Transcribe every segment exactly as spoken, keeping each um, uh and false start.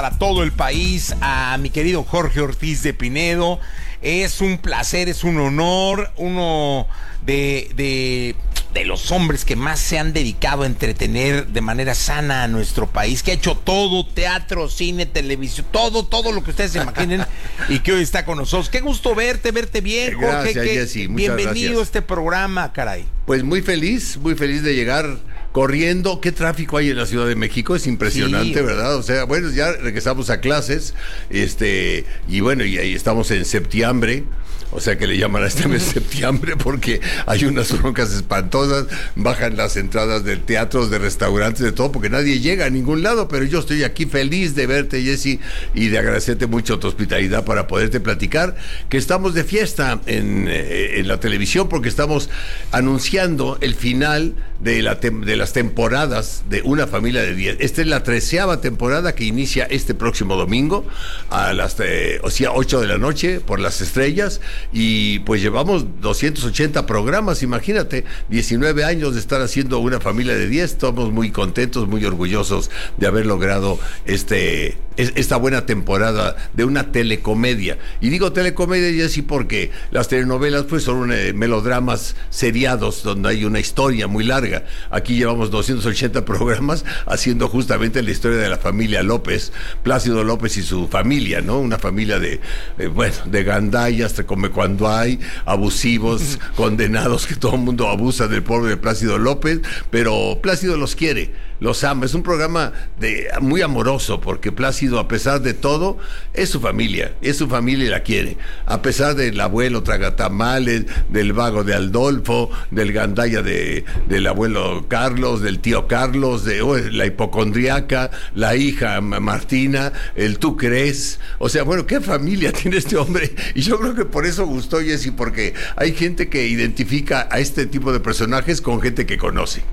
Para todo el país, a mi querido Jorge Ortiz de Pinedo. Es un placer, es un honor, uno de, de, de los hombres que más se han dedicado a entretener de manera sana a nuestro país, que ha hecho todo, teatro, cine, televisión, todo, todo lo que ustedes se imaginen, y que hoy está con nosotros. Qué gusto verte, verte bien, Jorge. Gracias, que, Jessy, muchas bienvenido gracias. a este programa, caray. Pues muy feliz, muy feliz de llegar corriendo. ¿Qué tráfico hay en la Ciudad de México? Es impresionante, sí, ¿verdad? O sea, bueno, ya regresamos a clases, este, y bueno, y ahí estamos en septiembre. O sea que le llaman a este mes septiembre porque hay unas broncas espantosas, bajan las entradas de teatros, de restaurantes, de todo, porque nadie llega a ningún lado, pero yo estoy aquí feliz de verte, Jessy, y de agradecerte mucho tu hospitalidad para poderte platicar que estamos de fiesta en, eh, en la televisión, porque estamos anunciando el final de, la tem- de las temporadas de Una Familia de diez. Esta es la treceava temporada que inicia este próximo domingo a las, eh, o sea, ocho de la noche por Las Estrellas. Y pues llevamos doscientos ochenta programas, imagínate, diecinueve años de estar haciendo Una Familia de diez. Estamos muy contentos, muy orgullosos de haber logrado este, esta buena temporada de una telecomedia. Y digo telecomedia, Jessy, porque las telenovelas pues son eh, melodramas seriados donde hay una historia muy larga. Aquí llevamos doscientos ochenta programas haciendo justamente la historia de la familia López, Plácido López y su familia, ¿no? Una familia de, eh, bueno, de gandallas, te come cuando hay, abusivos, condenados, que todo el mundo abusa del pobre de Plácido López, pero Plácido los quiere, los ama. Es un programa de, muy amoroso, porque Plácido, a pesar de todo, es su familia, es su familia y la quiere. A pesar del abuelo tragatamales, del vago de Adolfo, del gandalla de, del abuelo Carlos, del tío Carlos, de oh, la hipocondriaca, la hija Martina, el tú crees. O sea, bueno, ¿qué familia tiene este hombre? Y yo creo que por eso gustó, Jessy, porque hay gente que identifica a este tipo de personajes con gente que conoce.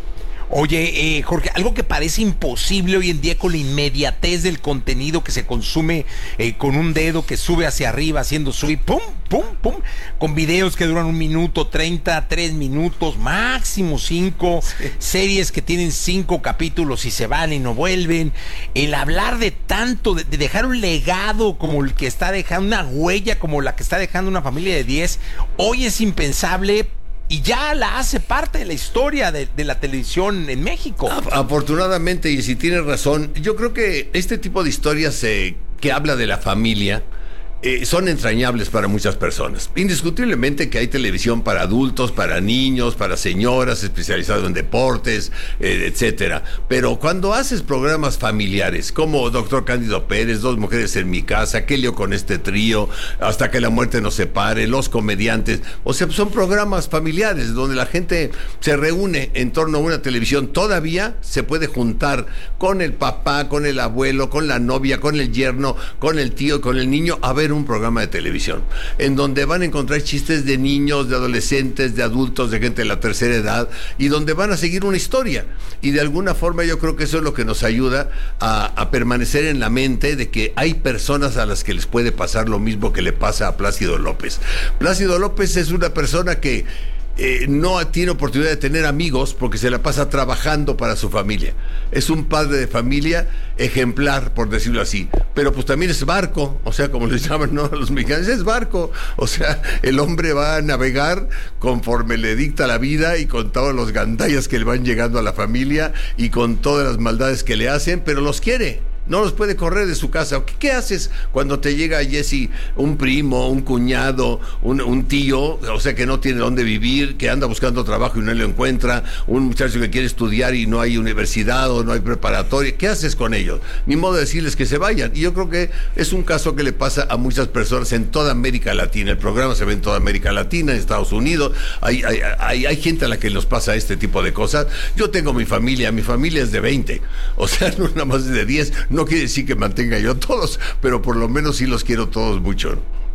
Oye, eh, Jorge, algo que parece imposible hoy en día con la inmediatez del contenido que se consume eh, con un dedo que sube hacia arriba haciendo sweep, pum, pum, pum, con videos que duran un minuto, treinta, tres minutos, máximo cinco, sí. Series que tienen cinco capítulos y se van y no vuelven. El hablar de tanto, de, de dejar un legado como el que está dejando, una huella como la que está dejando Una Familia de diez, hoy es impensable. Y ya la hace parte de la historia de, de la televisión en México. Afortunadamente, y si tienes razón, yo creo que este tipo de historias eh, que habla de la familia Eh, son entrañables para muchas personas. Indiscutiblemente que hay televisión para adultos, para niños, para señoras, especializadas en deportes, eh, etcétera. Pero cuando haces programas familiares, como Doctor Cándido Pérez, Dos Mujeres en mi Casa, ¿Qué lío con este trío?, Hasta que la muerte nos separe, Los Comediantes, o sea, son programas familiares donde la gente se reúne en torno a una televisión. Todavía se puede juntar con el papá, con el abuelo, con la novia, con el yerno, con el tío, con el niño, a ver un programa de televisión en donde van a encontrar chistes de niños, de adolescentes, de adultos, de gente de la tercera edad, y donde van a seguir una historia. Y de alguna forma yo creo que eso es lo que nos ayuda a, a permanecer en la mente de que hay personas a las que les puede pasar lo mismo que le pasa a Plácido López. Plácido López es una persona que Eh, no tiene oportunidad de tener amigos porque se la pasa trabajando para su familia. Es un padre de familia ejemplar, por decirlo así, pero pues también es barco, o sea, como les llaman, ¿no?, a los mexicanos, es barco. O sea, el hombre va a navegar conforme le dicta la vida y con todos los gandallas que le van llegando a la familia y con todas las maldades que le hacen, pero los quiere. No los puede correr de su casa. ¿Qué, qué haces cuando te llega, Jessy, un primo, un cuñado, un, un tío, o sea, que no tiene dónde vivir, que anda buscando trabajo y no lo encuentra, un muchacho que quiere estudiar y no hay universidad o no hay preparatoria? ¿Qué haces con ellos? Ni modo de decirles que se vayan. Y yo creo que es un caso que le pasa a muchas personas en toda América Latina. El programa se ve en toda América Latina, en Estados Unidos. Hay, hay, hay, hay gente a la que nos pasa este tipo de cosas. Yo tengo mi familia, mi familia es de veinte, o sea, no nada más de diez. No quiere decir que mantenga yo todos, pero por lo menos sí los quiero todos mucho.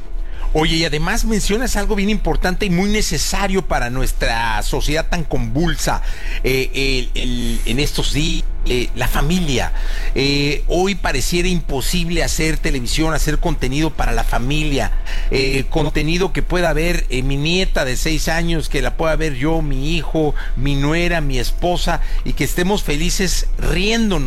Oye, y además mencionas algo bien importante y muy necesario para nuestra sociedad tan convulsa eh, el, el, en estos días. Eh, la familia. Eh, hoy pareciera imposible hacer televisión, hacer contenido para la familia, eh, contenido que pueda ver eh, mi nieta de seis años, que la pueda ver yo, mi hijo, mi nuera, mi esposa, y que estemos felices riéndonos,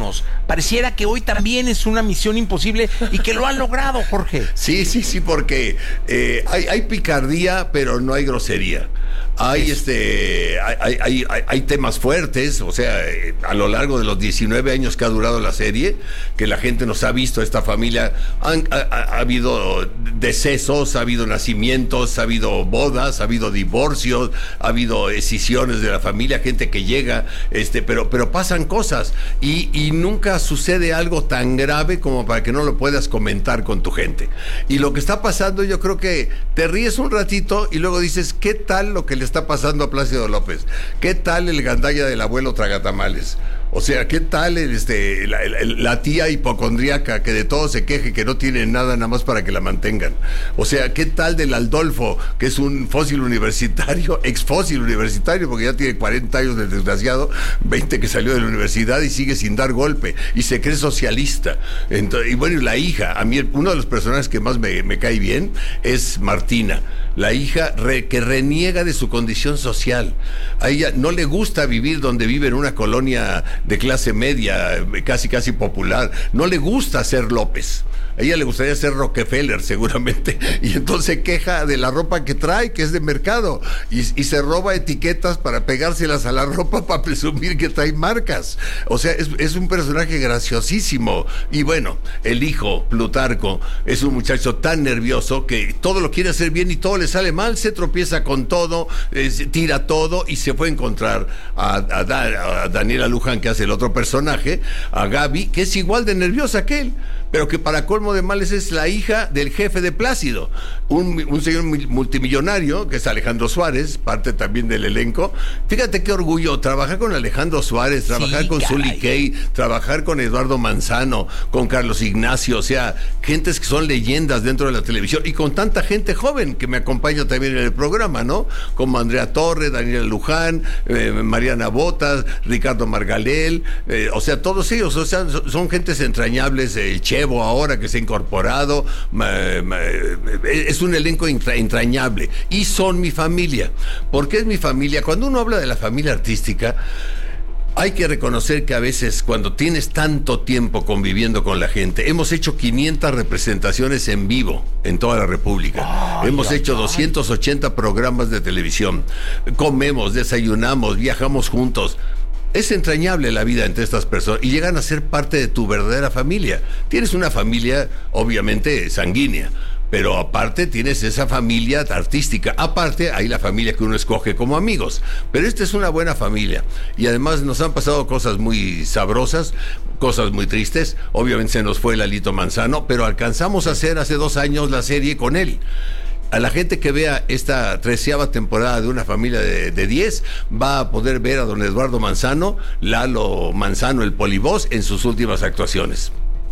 pareciera que hoy también es una misión imposible y que lo han logrado, Jorge. Sí, sí, sí, porque eh, hay, hay picardía, pero no hay grosería. Hay este hay, hay, hay, hay temas fuertes, o sea, eh, a lo largo de los diecinueve años que ha durado la serie, que la gente nos ha visto, esta familia, han, ha, ha habido decesos, ha habido nacimientos, ha habido bodas, ha habido divorcios, ha habido escisiones de la familia, gente que llega, este, pero, pero pasan cosas y, y nunca sucede algo tan grave como para que no lo puedas comentar con tu gente. Y lo que está pasando, yo creo que te ríes un ratito y luego dices, ¿qué tal lo que le está pasando a Plácido López? ¿Qué tal el gandalla del abuelo tragatamales? O sea, ¿qué tal el, este, la, la, la tía hipocondríaca que de todo se queje, que no tiene nada nada más para que la mantengan? O sea, ¿qué tal del Aldolfo, que es un fósil universitario, ex fósil universitario, porque ya tiene cuarenta años del desgraciado, veinte que salió de la universidad y sigue sin dar golpe, y se cree socialista? Entonces, y bueno, y la hija, a mí uno de los personajes que más me, me cae bien es Martina, la hija re, que reniega de su condición social. A ella no le gusta vivir donde vive, en una colonia de clase media, casi casi popular. No le gusta ser López. A ella le gustaría ser Rockefeller, seguramente. Y entonces queja de la ropa que trae, que es de mercado. Y, y se roba etiquetas para pegárselas a la ropa para presumir que trae marcas. O sea, es, es un personaje graciosísimo. Y bueno, el hijo, Plutarco, es un muchacho tan nervioso que todo lo quiere hacer bien y todo le sale mal. Se tropieza con todo, eh, tira todo y se fue a encontrar a, a, Da, a Daniela Luján, que hace el otro personaje, a Gaby, que es igual de nerviosa que él, pero que para colmo de males es la hija del jefe de Plácido, un, un señor multimillonario, que es Alejandro Suárez, parte también del elenco. Fíjate qué orgullo, trabajar con Alejandro Suárez, trabajar sí, con Zully Kay, trabajar con Eduardo Manzano, con Carlos Ignacio, o sea, gentes que son leyendas dentro de la televisión, y con tanta gente joven que me acompaña también en el programa, ¿no? Como Andrea Torre, Daniela Luján, eh, Mariana Botas, Ricardo Margalel, eh, o sea, todos ellos, o sea, son, son gentes entrañables, el Che Evo ahora que se ha incorporado, es un elenco entrañable y son mi familia. ¿Por qué es mi familia? Cuando uno habla de la familia artística, hay que reconocer que a veces cuando tienes tanto tiempo conviviendo con la gente, hemos hecho quinientas representaciones en vivo en toda la República, ay, hemos ay, hecho ay. doscientos ochenta programas de televisión, comemos, desayunamos, viajamos juntos. Es entrañable la vida entre estas personas y llegan a ser parte de tu verdadera familia. Tienes una familia, obviamente, sanguínea, pero aparte tienes esa familia artística. Aparte, hay la familia que uno escoge como amigos. Pero esta es una buena familia. Y además nos han pasado cosas muy sabrosas, cosas muy tristes. Obviamente se nos fue Lalito Manzano, pero alcanzamos a hacer hace dos años la serie con él. A la gente que vea esta treceava temporada de Una Familia de diez va a poder ver a don Eduardo Manzano, Lalo Manzano, el polivoz, en sus últimas actuaciones.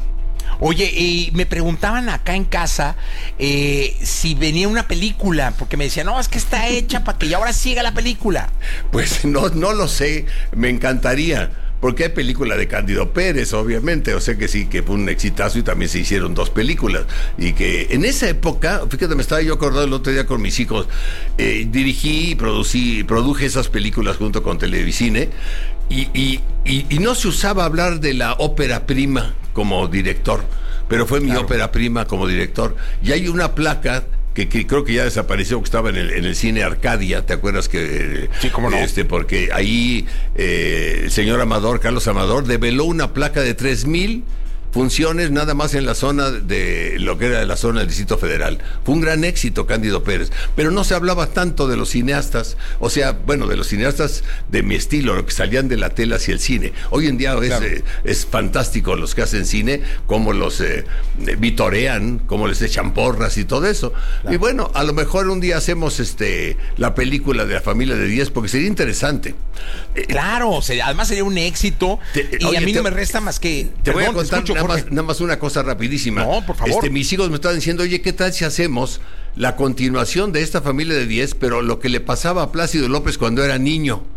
Oye, y me preguntaban acá en casa eh, si venía una película, porque me decían, no, es que está hecha para que ya ahora siga la película. Pues no, no lo sé, me encantaría. Porque hay película de Cándido Pérez, obviamente, o sea que sí, que fue un exitazo y también se hicieron dos películas. Y que en esa época, fíjate, me estaba yo acordando el otro día con mis hijos, eh, dirigí y producí, produje esas películas junto con Televicine, y, y, y, y no se usaba hablar de la ópera prima como director, pero fue mi claro. ópera prima como director. Y hay una placa Que, que creo que ya desapareció, que estaba en el, en el cine Arcadia, ¿te acuerdas que? Sí, cómo no. Este, porque ahí eh, el señor Amador, Carlos Amador, develó una placa de tres mil funciones nada más en la zona de lo que era la zona del Distrito Federal. Fue un gran éxito Cándido Pérez, pero no se hablaba tanto de los cineastas, o sea, bueno, de los cineastas de mi estilo, lo que salían de la tela hacia el cine. Hoy en día es, claro. eh, es fantástico los que hacen cine, cómo los eh, vitorean, cómo les echan porras y todo eso. Claro. Y bueno, a lo mejor un día hacemos este la película de La Familia de diez, porque sería interesante. Claro, o sea, además sería un éxito, te, y oye, a mí te, no me resta más que... Te perdón, voy a contar escucho, nada, más, nada más una cosa rapidísima. No, por favor. Este, mis hijos me estaban diciendo, oye, ¿qué tal si hacemos la continuación de esta Familia de diez, pero lo que le pasaba a Plácido López cuando era niño?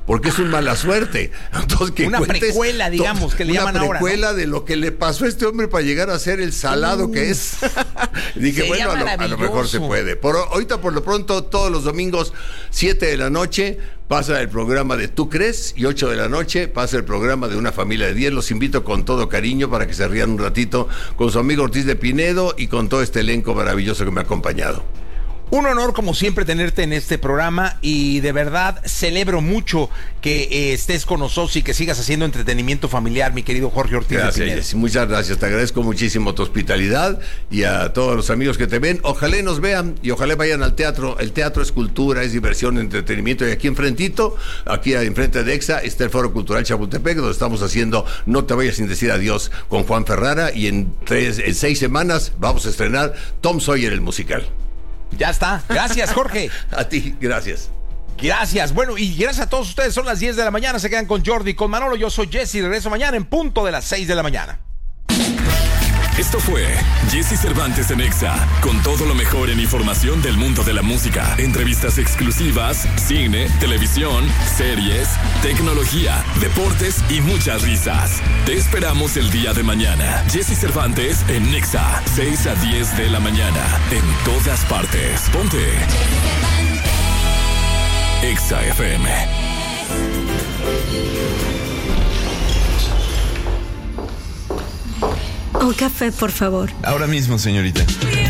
porque es un mala suerte. Entonces, que una precuela, digamos, que le llaman ahora. Una precuela, ¿no?, de lo que le pasó a este hombre para llegar a ser el salado uh, que es. Dije, bueno, a lo, a lo mejor se puede. Por, ahorita, por lo pronto, todos los domingos, siete de la noche, pasa el programa de Tú Crees, y ocho de la noche pasa el programa de Una Familia de diez. Los invito con todo cariño para que se rían un ratito con su amigo Ortiz de Pinedo y con todo este elenco maravilloso que me ha acompañado. Un honor, como siempre, tenerte en este programa, y de verdad celebro mucho que eh, estés con nosotros y que sigas haciendo entretenimiento familiar, mi querido Jorge Ortiz. Gracias, de Jessy, muchas gracias. Te agradezco muchísimo tu hospitalidad, y a todos los amigos que te ven. Ojalá nos vean y ojalá vayan al teatro. El teatro es cultura, es diversión, entretenimiento. Y aquí enfrentito, aquí enfrente de EXA, está el Foro Cultural Chapultepec, donde estamos haciendo No te vayas sin decir adiós con Juan Ferrara, y en, tres, en seis semanas vamos a estrenar Tom Sawyer, el musical. Ya está. Gracias, Jorge. A ti, gracias. Gracias. Bueno, y gracias a todos ustedes. Son las diez de la mañana. Se quedan con Jordi, con Manolo. Yo soy Jessy. Regreso mañana en punto de las seis de la mañana. Esto fue Jessy Cervantes en Exa, con todo lo mejor en información del mundo de la música, entrevistas exclusivas, cine, televisión, series, tecnología, deportes y muchas risas. Te esperamos el día de mañana. Jessy Cervantes en Exa, seis a diez de la mañana, en todas partes. Ponte Exa F M. Un café, por favor. Ahora mismo, señorita.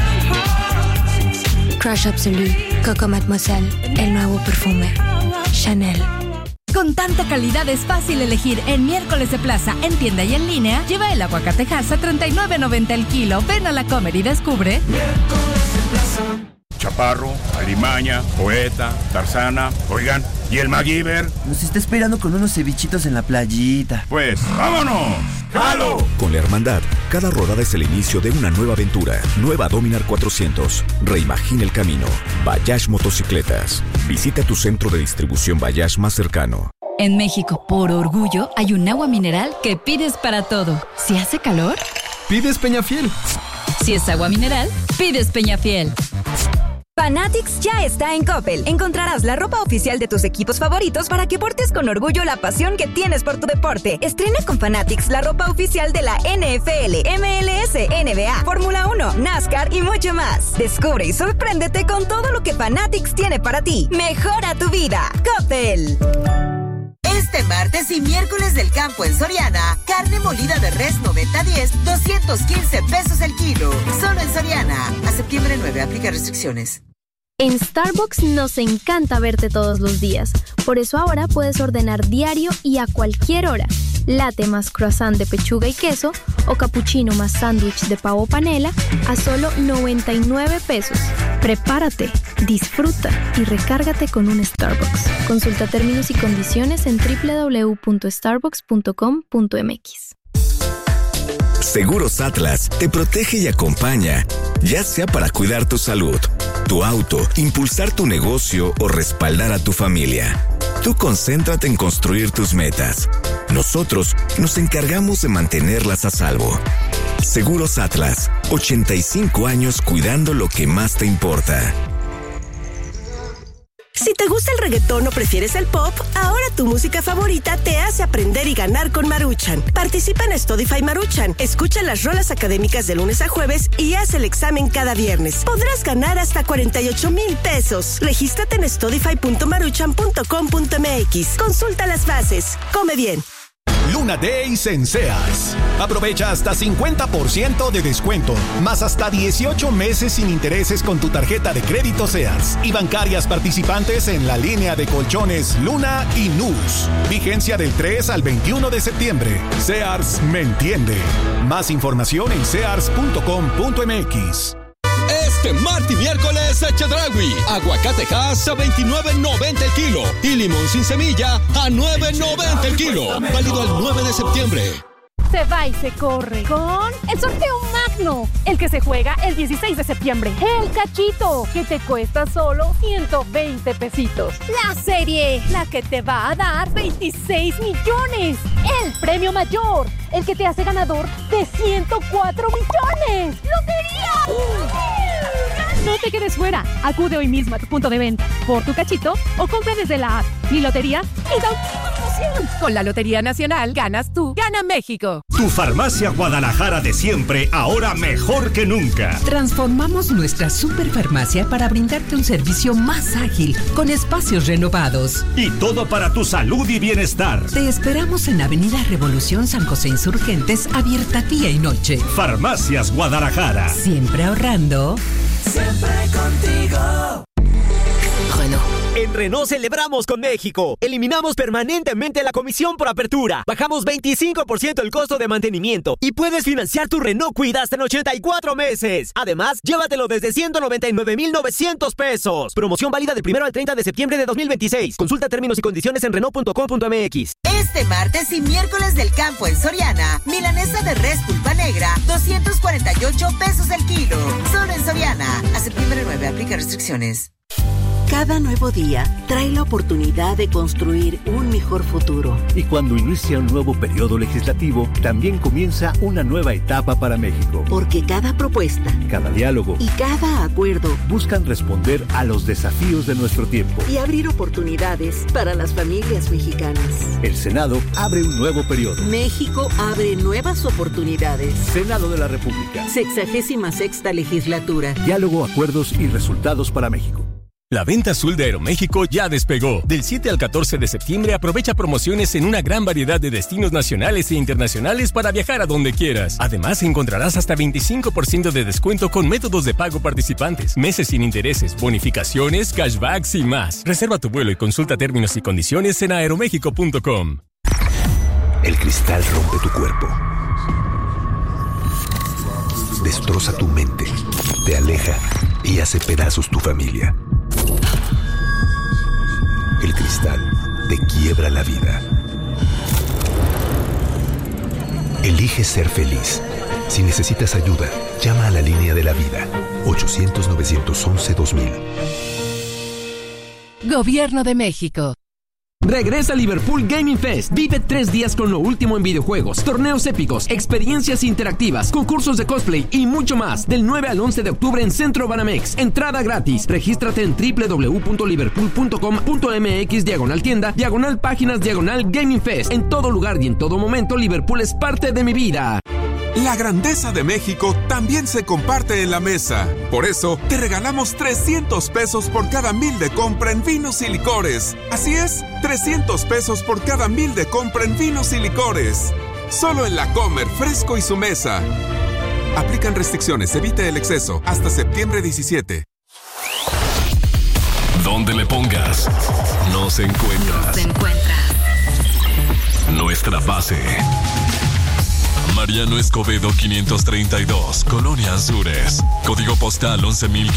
Crush Absolute, Coco Mademoiselle, el nuevo perfume. Chanel. Con tanta calidad es fácil elegir. En Miércoles de Plaza, en tienda y en línea, lleva el aguacate Hass a treinta y nueve noventa el kilo. Ven a la Comer y descubre. Miércoles de Plaza. Chaparro, Alimaña, Poeta, Tarzana, oigan, ¿y el MacGyver? Nos está esperando con unos cevichitos en la playita. Pues, ¡vámonos! ¡Jalo! Con la Hermandad, cada rodada es el inicio de una nueva aventura. Nueva Dominar cuatrocientos. Reimagina el camino. Bayash Motocicletas. Visita tu centro de distribución Bayash más cercano. En México, por orgullo, hay un agua mineral que pides para todo. Si hace calor, pides Peñafiel. Si es agua mineral, pides Peñafiel. Fanatics ya está en Coppel. Encontrarás la ropa oficial de tus equipos favoritos para que portes con orgullo la pasión que tienes por tu deporte. Estrena con Fanatics la ropa oficial de la N F L, M L S, N B A, Fórmula uno, NASCAR y mucho más. Descubre y sorpréndete con todo lo que Fanatics tiene para ti. Mejora tu vida. Coppel. Este martes y miércoles del campo en Soriana, carne molida de res noventa diez, doscientos quince pesos el kilo. Solo en Soriana. A septiembre nueve, aplica restricciones. En Starbucks nos encanta verte todos los días. Por eso ahora puedes ordenar diario y a cualquier hora. Latte más croissant de pechuga y queso o cappuccino más sándwich de pavo panela a solo noventa y nueve pesos. Prepárate, disfruta y recárgate con un Starbucks. Consulta términos y condiciones en doble u doble u doble u punto starbucks punto com punto m x. Seguros Atlas te protege y acompaña, ya sea para cuidar tu salud, tu auto, impulsar tu negocio o respaldar a tu familia. Tú concéntrate en construir tus metas. Nosotros nos encargamos de mantenerlas a salvo. Seguros Atlas, ochenta y cinco años cuidando lo que más te importa. Si te gusta el reggaetón o prefieres el pop, ahora tu música favorita te hace aprender y ganar con Maruchan. Participa en Studify Maruchan, escucha las rolas académicas de lunes a jueves y haz el examen cada viernes. Podrás ganar hasta cuarenta y ocho mil pesos. Regístrate en studify punto maruchan punto com punto m x. Consulta las bases. Come bien. Luna Days en Sears. Aprovecha hasta cincuenta por ciento de descuento, más hasta dieciocho meses sin intereses con tu tarjeta de crédito Sears y bancarias participantes en la línea de colchones Luna y Nus. Vigencia del tres al veintiuno de septiembre. Sears me entiende. Más información en sears punto com punto m x. Este martes y miércoles a Chedraui, aguacate Hass a veintinueve noventa el kilo y limón sin semilla a nueve noventa el kilo. Válido al nueve de septiembre. Se va y se corre con el sorteo magno, el que se juega el dieciséis de septiembre. El cachito, que te cuesta solo ciento veinte pesitos. La serie, la que te va a dar veintiséis millones. El premio mayor, el que te hace ganador de ciento cuatro millones. ¡Lotería! No te quedes fuera. Acude hoy mismo a tu punto de venta por tu cachito o compra desde la app. Mi lotería y da Con la Lotería Nacional, ganas tú, gana México. Tu farmacia Guadalajara de siempre, ahora mejor que nunca. Transformamos nuestra superfarmacia para brindarte un servicio más ágil, con espacios renovados. Y todo para tu salud y bienestar. Te esperamos en Avenida Revolución San José Insurgentes, abierta día y noche. Farmacias Guadalajara. Siempre ahorrando. Siempre contigo. Renault. En Renault celebramos con México. Eliminamos permanentemente la comisión por apertura. Bajamos veinticinco por ciento el costo de mantenimiento. Y puedes financiar tu Renault Kwid hasta en ochenta y cuatro meses. Además, llévatelo desde ciento noventa y nueve mil novecientos pesos. Promoción válida del primero al treinta de septiembre de dos mil veintiséis. Consulta términos y condiciones en Renault punto com punto m x. Este martes y miércoles del campo en Soriana, milanesa de res pulpa negra, doscientos cuarenta y ocho pesos el kilo. Solo en Soriana. A septiembre nueve, aplica restricciones. Cada nuevo día trae la oportunidad de construir un mejor futuro. Y cuando inicia un nuevo periodo legislativo, también comienza una nueva etapa para México. Porque cada propuesta, cada diálogo y cada acuerdo buscan responder a los desafíos de nuestro tiempo y abrir oportunidades para las familias mexicanas. El Senado abre un nuevo periodo. México abre nuevas oportunidades. Senado de la República. Sexagésima sexta legislatura. Diálogo, acuerdos y resultados para México. La venta azul de Aeroméxico ya despegó. Del siete al catorce de septiembre aprovecha promociones en una gran variedad de destinos nacionales e internacionales para viajar a donde quieras. Además, encontrarás hasta veinticinco por ciento de descuento con métodos de pago participantes, meses sin intereses, bonificaciones, cashbacks y más. Reserva tu vuelo y consulta términos y condiciones en aeroméxico punto com. El cristal rompe tu cuerpo. Destroza tu mente, te aleja y hace pedazos tu familia. El cristal te quiebra la vida. Elige ser feliz. Si necesitas ayuda, llama a la línea de la vida. ochocientos, novecientos once, dos mil. Gobierno de México. Regresa Liverpool Gaming Fest. Vive tres días con lo último en videojuegos, torneos épicos, experiencias interactivas, concursos de cosplay y mucho más. Del nueve al once de octubre en Centro Banamex. Entrada gratis. Regístrate en doble u doble u doble u punto liverpool punto com punto m x diagonal tienda, diagonal páginas, diagonal Gaming Fest. En todo lugar y en todo momento, Liverpool es parte de mi vida. La grandeza de México también se comparte en la mesa. Por eso, te regalamos trescientos pesos por cada mil de compra en vinos y licores. Así es, trescientos pesos por cada mil de compra en vinos y licores. Solo en La Comer, Fresco y Su Mesa. Aplican restricciones, evite el exceso. Hasta septiembre diecisiete. Donde le pongas, nos encuentras. Nos encuentras. Nuestra base. Mariano Escobedo quinientos treinta y dos, Colonia Azures. Código postal once mil